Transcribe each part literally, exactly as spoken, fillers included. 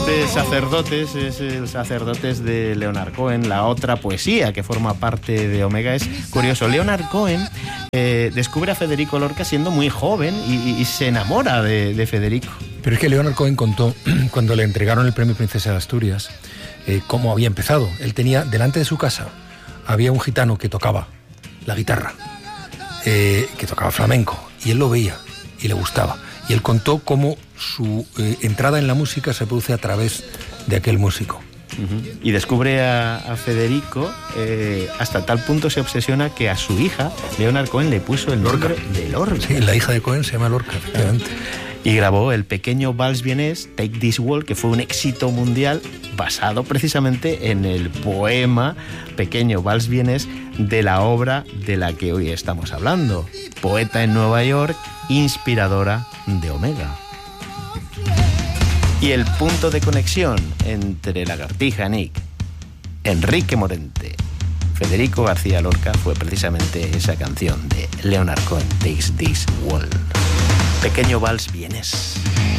Este Sacerdotes es el Sacerdotes de Leonard Cohen, la otra poesía que forma parte de Omega. Es curioso, Leonard Cohen eh, descubre a Federico Lorca siendo muy joven y, y, y se enamora de, de Federico. Pero es que Leonard Cohen contó, cuando le entregaron el premio Princesa de Asturias, eh, cómo había empezado. Él tenía, delante de su casa, había un gitano que tocaba la guitarra, eh, que tocaba flamenco, y él lo veía y le gustaba. Y él contó cómo su eh, entrada en la música se produce a través de aquel músico. Uh-huh. Y descubre a, a Federico, eh, hasta tal punto se obsesiona que a su hija, Leonard Cohen, le puso el nombre Lorca. de Lorca. Sí, la hija de Cohen se llama Lorca, efectivamente. Y grabó el pequeño vals vienés, Take This Walk, que fue un éxito mundial basado precisamente en el poema Pequeño Vals vienés de la obra de la que hoy estamos hablando, Poeta en Nueva York, inspiradora de Omega. Y el punto de conexión entre Lagartija Nick, Enrique Morente, Federico García Lorca fue precisamente esa canción de Leonard Cohen, Takes This Walk. Pequeño vals vienés.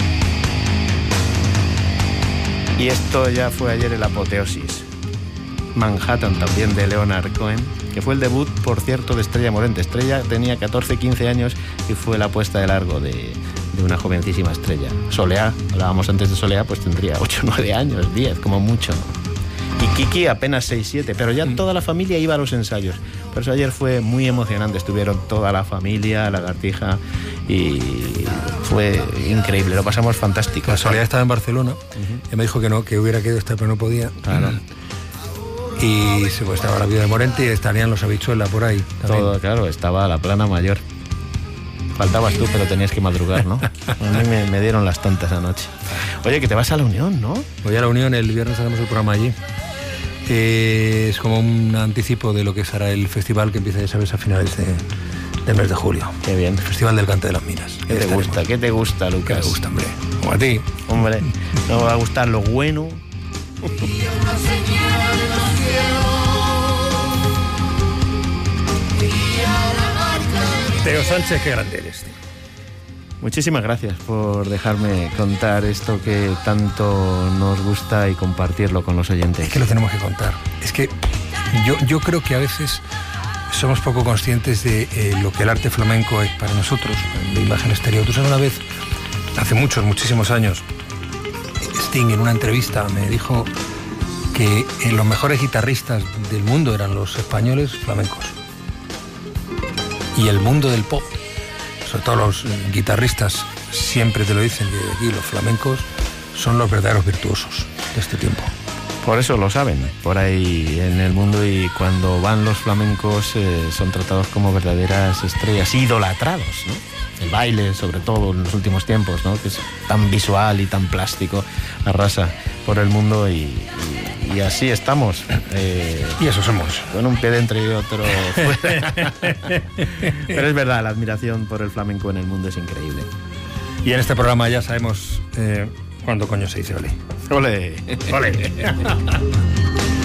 Y esto ya fue ayer el apoteosis. Manhattan, también de Leonard Cohen, que fue el debut, por cierto, de Estrella Morente. Estrella tenía catorce, quince años y fue la puesta de largo de, de una jovencísima estrella. Soleá, hablábamos antes de Soleá, pues tendría ocho, nueve años, diez, como mucho. Y Kiki apenas seis, siete, pero ya toda la familia iba a los ensayos. Por eso ayer fue muy emocionante, estuvieron toda la familia, Lagartija, y fue increíble, lo pasamos fantástico. La Soledad estaba en Barcelona, uh-huh. y me dijo que no, que hubiera querido estar, pero no podía. Claro. Y se pues, estaba la vida de Morente y estarían los Habichuelas por ahí también. Todo, claro, estaba la plana mayor. Faltabas tú, pero tenías que madrugar, ¿no? A mí me, me dieron las tantas anoche. Oye, que te vas a la Unión, ¿no? Voy a la Unión, el viernes haremos el programa allí. Eh, es como un anticipo de lo que será el festival que empieza, ya sabes, a finales de, del mes de julio. Qué bien. El Festival del Cante de las Minas. ¿Qué te estaremos. gusta? ¿Qué te gusta, Lucas? ¿Qué te gusta, hombre? Como a ti. Hombre, no me va a gustar lo bueno. Teo Sánchez, qué grande eres, tío. Muchísimas gracias por dejarme contar esto que tanto nos gusta y compartirlo con los oyentes. Es que lo tenemos que contar. Es que yo, yo creo que a veces somos poco conscientes de eh, lo que el arte flamenco es para nosotros, de imagen exterior. Tú sabes, una vez, hace muchos, muchísimos años, Sting en una entrevista me dijo que eh, los mejores guitarristas del mundo eran los españoles flamencos. Y el mundo del pop, sobre todo los guitarristas, siempre te lo dicen, que aquí los flamencos son los verdaderos virtuosos de este tiempo. Por eso lo saben, por ahí en el mundo, y cuando van los flamencos eh, son tratados como verdaderas estrellas, idolatrados, ¿no? El baile, sobre todo en los últimos tiempos, ¿no? Que es tan visual y tan plástico, arrasa por el mundo y, y, y así estamos. Eh, y eso somos. Con un pie dentro y otro fuera. Pero es verdad, la admiración por el flamenco en el mundo es increíble. Y en este programa ya sabemos eh, cuándo coño se dice ole. Ole. Ole.